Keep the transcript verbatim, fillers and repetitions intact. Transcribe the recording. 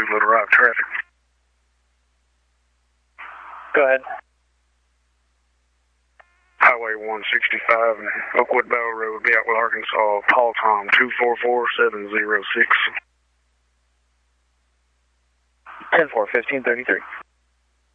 Little Rock traffic. Go ahead. Highway one sixty-five and Oakwood Bell Road, Gatwell, Arkansas. Paul Tom two four four seven zero six. ten four, fifteen thirty-three.